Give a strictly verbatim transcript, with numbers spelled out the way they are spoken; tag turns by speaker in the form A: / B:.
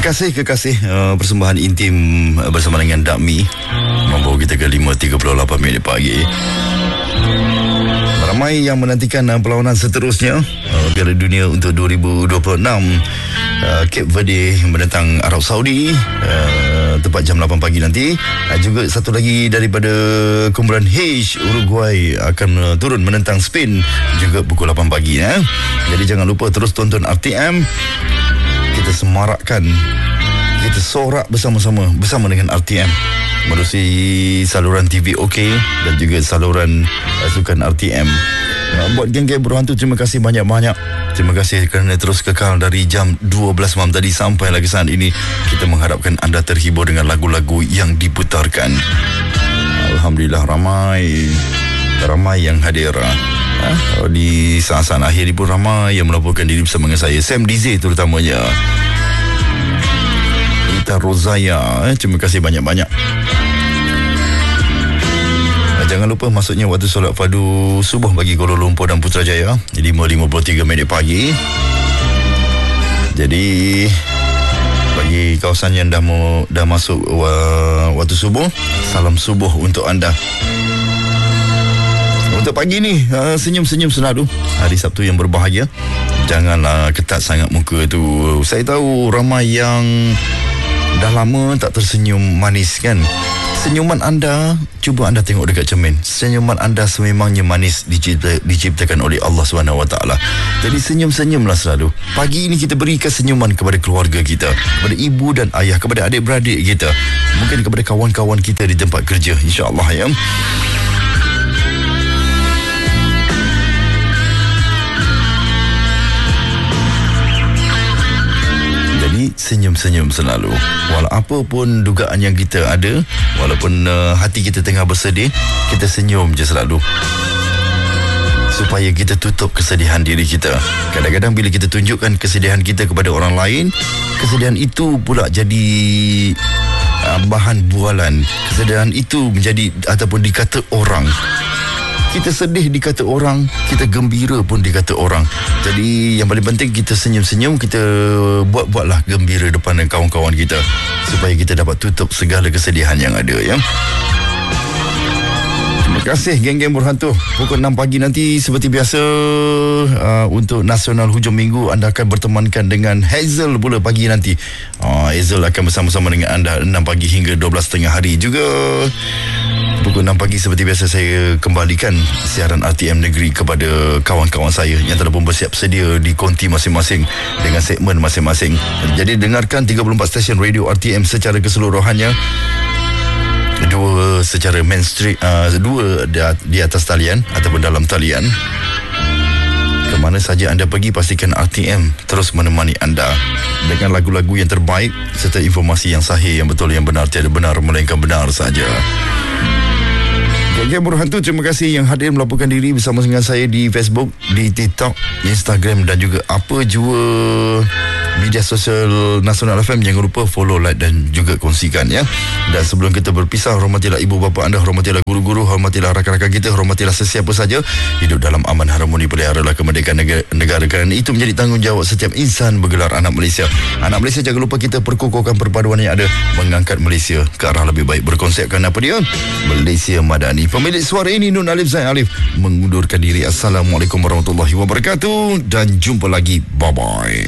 A: Kekasih-kekasih uh, persembahan intim uh, bersama dengan Dakmi membawa kita ke lima tiga puluh lapan minit pagi. Ramai yang menantikan uh, perlawanan seterusnya uh, Piala Dunia untuk dua ribu dua puluh enam, uh, Cape Verde menentang Arab Saudi, uh, tepat jam lapan pagi nanti. uh, Juga satu lagi daripada kumpulan H, Uruguay akan uh, turun menentang Spain juga pukul lapan pagi. eh. Jadi jangan lupa terus tonton R T M. Kita semarakkan, kita sorak bersama-sama bersama dengan R T M melalui saluran T V OK dan juga saluran uh, sukan R T M. Uh, buat geng-geng berhantu, terima kasih banyak-banyak. Terima kasih kerana terus kekal dari jam dua belas malam tadi sampai lagi saat ini. Kita mengharapkan anda terhibur dengan lagu-lagu yang diputarkan. Alhamdulillah, ramai ramai yang hadir. Ha? Di saat-saat akhir ini pun ramai yang melaporkan diri bersama dengan saya. Sam D Z terutamanya, Rita Rozaya, eh, terima kasih banyak-banyak. Jangan lupa masuknya waktu solat fardu subuh bagi Kuala Lumpur dan Putrajaya lima lima puluh tiga minit pagi. Jadi bagi kawasan yang dah mau, dah masuk uh, waktu subuh, salam subuh untuk anda. Untuk pagi ni, uh, senyum-senyum selalu. Hari Sabtu yang berbahagia. Janganlah ketat sangat muka tu. Saya tahu ramai yang dah lama tak tersenyum manis kan. Senyuman anda, cuba anda tengok dekat cermin. Senyuman anda sememangnya manis, dicipta, diciptakan oleh Allah subhanahu wa taala. Jadi senyum-senyumlah selalu. Pagi ini kita berikan senyuman kepada keluarga kita, kepada ibu dan ayah, kepada adik-beradik kita, mungkin kepada kawan-kawan kita di tempat kerja, insya-Allah ya. Senyum-senyum selalu. Walau apa pun dugaan yang kita ada, walaupun uh, hati kita tengah bersedih, kita senyum je selalu, supaya kita tutup kesedihan diri kita. Kadang-kadang bila kita tunjukkan kesedihan kita kepada orang lain, kesedihan itu pula jadi uh, bahan bualan. Kesedihan itu menjadi ataupun dikata orang. Kita sedih dikata orang, kita gembira pun dikata orang. Jadi yang paling penting kita senyum-senyum, kita buat-buatlah gembira depan kawan-kawan kita, supaya kita dapat tutup segala kesedihan yang ada ya. Terima kasih geng-geng berhantu. Pukul enam pagi nanti seperti biasa, uh, untuk Nasional Hujung Minggu, anda akan bertemankan dengan Hazel pula pagi nanti. uh, Hazel akan bersama-sama dengan anda enam pagi hingga dua belas tiga puluh hari juga. Pukul enam pagi seperti biasa saya kembalikan siaran R T M Negeri kepada kawan-kawan saya yang telah pun bersiap sedia di konti masing-masing dengan segmen masing-masing. Jadi dengarkan tiga puluh empat stesen radio R T M secara keseluruhannya. Dua secara mainstream, uh, dua di, di atas talian ataupun dalam talian. Kemana saja anda pergi, pastikan R T M terus menemani anda dengan lagu-lagu yang terbaik serta informasi yang sahih, yang betul, yang benar, tiada benar melainkan benar saja. Geng berhantu, terima kasih yang hadir melaporkan diri bersama dengan saya di Facebook, di TikTok, Instagram dan juga apa jua media sosial Nasional F M. Jangan lupa follow, like dan juga kongsikan ya. Dan sebelum kita berpisah, hormatilah ibu bapa anda, hormatilah guru-guru, hormatilah rakan-rakan kita, hormatilah sesiapa saja. Hidup dalam aman, harmoni, peliharalah kemerdekaan negara, negara kerana itu menjadi tanggungjawab setiap insan bergelar anak Malaysia. Anak Malaysia, jangan lupa kita perkukuhkan perpaduan yang ada, mengangkat Malaysia ke arah lebih baik. Berkonsepkan apa dia? Malaysia Madani. Pemilik suara ini Nun Alif Zain Alif mengundurkan diri. Assalamualaikum warahmatullahi wabarakatuh dan jumpa lagi. Bye bye.